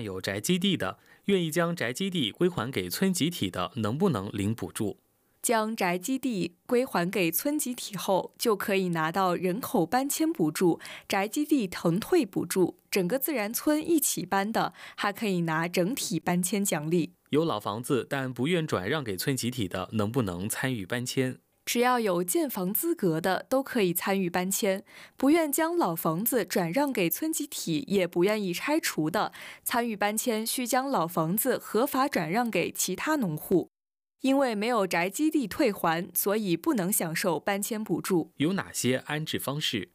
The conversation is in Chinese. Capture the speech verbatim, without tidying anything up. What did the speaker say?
有宅基地的，愿意将宅基地归还给村集体的，能不能领补助？ 将宅基地归还给村集体后，就可以拿到人口搬迁补助、宅基地腾退补助，整个自然村一起搬的，还可以拿整体搬迁奖励。 有老房子但不愿转让给村集体的，能不能参与搬迁？ 只要有建房资格的，都可以参与搬迁。不愿将老房子转让给村集体，也不愿意拆除的，参与搬迁需将老房子合法转让给其他农户。因为没有宅基地退还，所以不能享受搬迁补助。 有哪些安置方式？